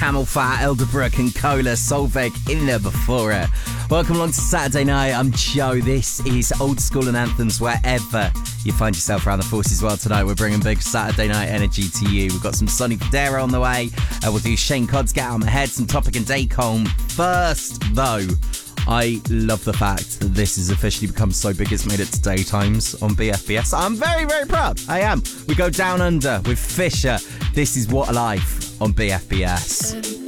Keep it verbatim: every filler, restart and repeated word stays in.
Camel Fat, Elderbrook and Cola, Solveig in there before it. Welcome along to Saturday night. I'm Joe. This is Old School and Anthems wherever you find yourself around the Forces world tonight. We're bringing big Saturday night energy to you. We've got some Sonny Fodera on the way. Uh, we'll do Shane Codd's Get Out of My Head, some Topic and Dacomb. First, though, I love the fact that this has officially become so big it's made it to daytimes on B F B S. I'm very, very proud. I am. We go down under with Fisher. This is What a Life on B F B S.